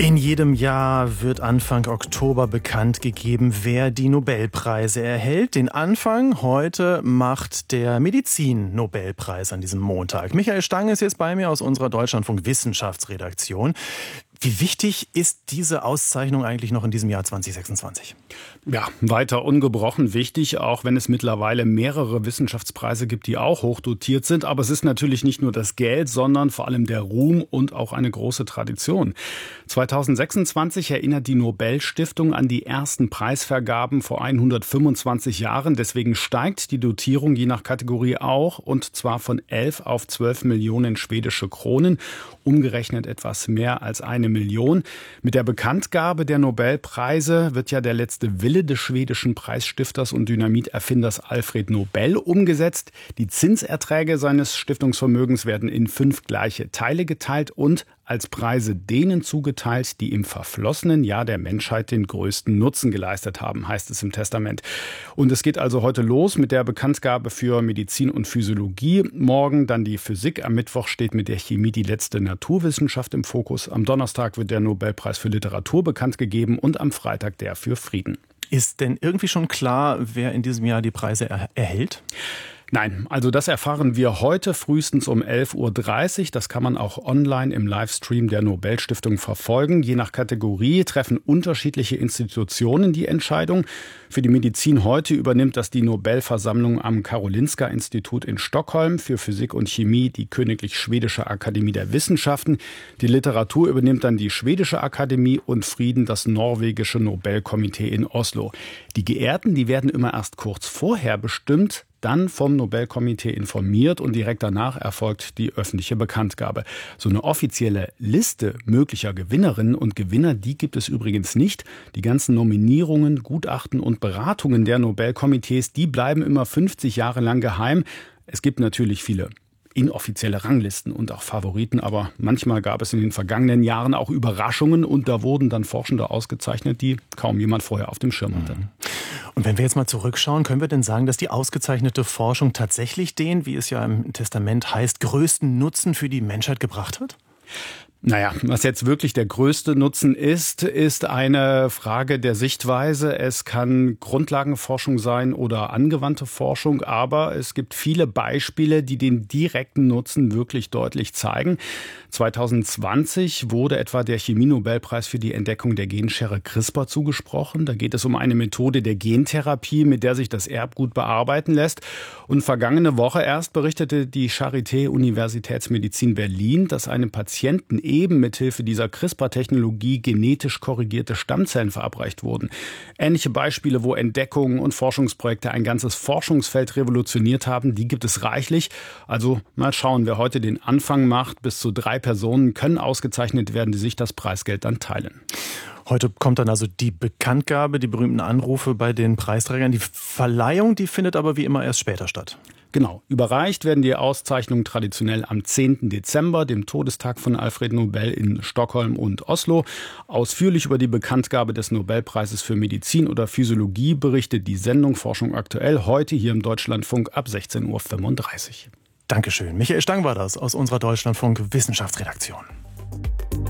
In jedem Jahr wird Anfang Oktober bekannt gegeben, wer die Nobelpreise erhält. Den Anfang heute macht der Medizin-Nobelpreis an diesem Montag. Michael Stang ist jetzt bei mir aus unserer Deutschlandfunk-Wissenschaftsredaktion. Wie wichtig ist diese Auszeichnung eigentlich noch in diesem Jahr 2026? Ja, weiter ungebrochen wichtig, auch wenn es mittlerweile mehrere Wissenschaftspreise gibt, die auch hochdotiert sind. Aber es ist natürlich nicht nur das Geld, sondern vor allem der Ruhm und auch eine große Tradition. 2026 erinnert die Nobelstiftung an die ersten Preisvergaben vor 125 Jahren. Deswegen steigt die Dotierung je nach Kategorie auch, und zwar von 11 auf 12 Millionen schwedische Kronen, umgerechnet etwas mehr als 1 Million. Mit der Bekanntgabe der Nobelpreise wird ja der letzte Wille des schwedischen Preisstifters und Dynamiterfinders Alfred Nobel umgesetzt. Die Zinserträge seines Stiftungsvermögens werden in 5 gleiche Teile geteilt und als Preise denen zugeteilt, die im verflossenen Jahr der Menschheit den größten Nutzen geleistet haben, heißt es im Testament. Und es geht also heute los mit der Bekanntgabe für Medizin und Physiologie. Morgen dann die Physik. Am Mittwoch steht mit der Chemie die letzte Naturwissenschaft im Fokus. Am Donnerstag wird der Nobelpreis für Literatur bekannt gegeben und am Freitag der für Frieden. Ist denn irgendwie schon klar, wer in diesem Jahr die Preise erhält? Nein, also das erfahren wir heute frühestens um 11.30 Uhr. Das kann man auch online im Livestream der Nobelstiftung verfolgen. Je nach Kategorie treffen unterschiedliche Institutionen die Entscheidung. Für die Medizin heute übernimmt das die Nobelversammlung am Karolinska-Institut in Stockholm. Für Physik und Chemie die Königlich Schwedische Akademie der Wissenschaften. Die Literatur übernimmt dann die Schwedische Akademie und Frieden das norwegische Nobelkomitee in Oslo. Die Geehrten, die werden immer erst kurz vorher bestimmt, dann vom Nobelkomitee informiert und direkt danach erfolgt die öffentliche Bekanntgabe. So eine offizielle Liste möglicher Gewinnerinnen und Gewinner, die gibt es übrigens nicht. Die ganzen Nominierungen, Gutachten und Beratungen der Nobelkomitees, die bleiben immer 50 Jahre lang geheim. Es gibt natürlich viele inoffizielle Ranglisten und auch Favoriten, aber manchmal gab es in den vergangenen Jahren auch Überraschungen und da wurden dann Forschende ausgezeichnet, die kaum jemand vorher auf dem Schirm hatte. Und wenn wir jetzt mal zurückschauen, können wir denn sagen, dass die ausgezeichnete Forschung tatsächlich den, wie es ja im Testament heißt, größten Nutzen für die Menschheit gebracht hat? Naja, was jetzt wirklich der größte Nutzen ist eine Frage der Sichtweise. Es kann Grundlagenforschung sein oder angewandte Forschung, aber es gibt viele Beispiele, die den direkten Nutzen wirklich deutlich zeigen. 2020 wurde etwa der Chemie-Nobelpreis für die Entdeckung der Genschere CRISPR zugesprochen. Da geht es um eine Methode der Gentherapie, mit der sich das Erbgut bearbeiten lässt. Und vergangene Woche erst berichtete die Charité Universitätsmedizin Berlin, dass einem Patienten eben mithilfe dieser CRISPR-Technologie genetisch korrigierte Stammzellen verabreicht wurden. Ähnliche Beispiele, wo Entdeckungen und Forschungsprojekte ein ganzes Forschungsfeld revolutioniert haben, die gibt es reichlich. Also mal schauen, wer heute den Anfang macht. Bis zu 3 Personen können ausgezeichnet werden, die sich das Preisgeld dann teilen. Heute kommt dann also die Bekanntgabe, die berühmten Anrufe bei den Preisträgern. Die Verleihung, die findet aber wie immer erst später statt. Genau. Überreicht werden die Auszeichnungen traditionell am 10. Dezember, dem Todestag von Alfred Nobel in Stockholm und Oslo. Ausführlich über die Bekanntgabe des Nobelpreises für Medizin oder Physiologie berichtet die Sendung Forschung aktuell heute hier im Deutschlandfunk ab 16.35 Uhr. Dankeschön. Michael Stang war das aus unserer Deutschlandfunk-Wissenschaftsredaktion.